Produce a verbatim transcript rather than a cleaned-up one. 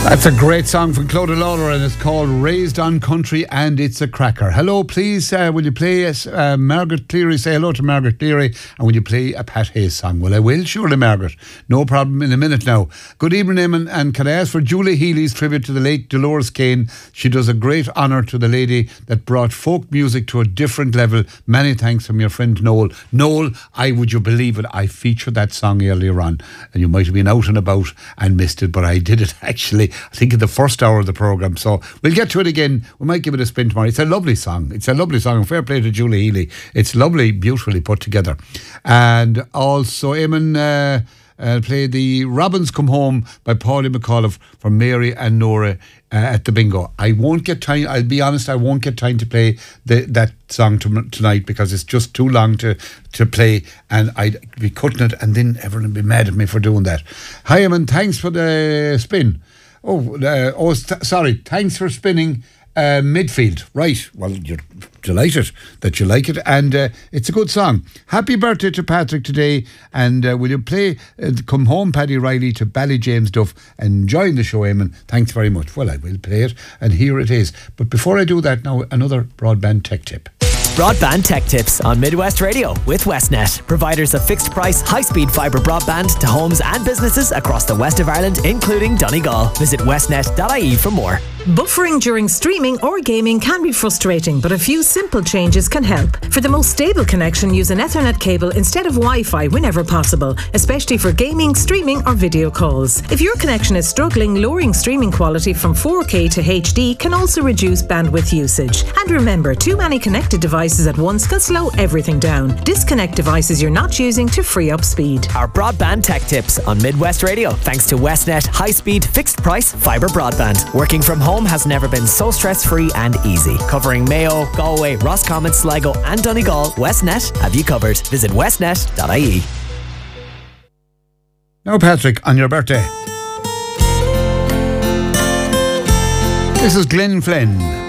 That's a great song from Clodagh Lawler and it's called Raised on Country and it's a cracker. Hello, please, uh, will you play uh, Margaret Cleary? Say hello to Margaret Cleary. And will you play a Pat Hayes song? Well, I will, surely, Margaret. No problem, in a minute now. Good evening, Eamon, and can I ask for Julie Healy's tribute to the late Dolores Kane? She does a great honour to the lady that brought folk music to a different level. Many thanks from your friend Noel. Noel, I would you believe it, I featured that song earlier on and you might have been out and about and missed it, but I did it actually I think in the first hour of the programme, so we'll get to it again. We might give it a spin tomorrow. It's a lovely song. It's a lovely song. Fair play to Julie Healy. It's lovely, beautifully put together. And also, Eamon uh, uh, played the Robins Come Home by Paulie McAuliffe for Mary and Nora uh, at the bingo. I won't get time, I'll be honest, I won't get time to play the, that song to, tonight because it's just too long to, to play and I'd be cutting it and then everyone would be mad at me for doing that. Hi, Eamon, thanks for the spin. Oh, uh, oh th- sorry. Thanks for spinning uh, midfield. Right. Well, you're delighted that you like it. And uh, it's a good song. Happy birthday to Patrick today. And uh, will you play uh, Come Home, Paddy Riley to Bally James Duff? Enjoying the show, Eamon. Thanks very much. Well, I will play it. And here it is. But before I do that, now another broadband tech tip. Broadband Tech Tips on Midwest Radio with Westnet, providers of fixed price, high speed fibre broadband to homes and businesses across the west of Ireland, including Donegal. Visit westnet dot I E for more. Buffering during streaming or gaming can be frustrating, but a few simple changes can help. For the most stable connection, use an Ethernet cable instead of Wi-Fi whenever possible, especially for gaming, streaming or video calls. If your connection is struggling, lowering streaming quality from four K to H D can also reduce bandwidth usage. And remember, too many connected devices at once can slow everything down. Disconnect devices you're not using to free up speed. Our Broadband Tech Tips on Midwest Radio, thanks to Westnet high-speed, fixed-price fibre broadband. Working from home has never been so stress-free and easy. Covering Mayo, Galway, Roscommon, Sligo and Donegal, Westnet have you covered. Visit westnet dot I E. Now, Patrick, on your birthday. This is Glenn Flynn.